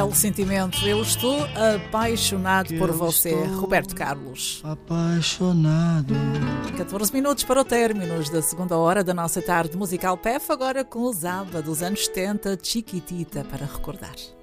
belo sentimento. Eu estou apaixonado por você, Roberto Carlos. Apaixonado. 14 minutos para o término da segunda hora da nossa tarde musical PEF, agora com o Zaba dos anos 70, Chiquitita, para recordar.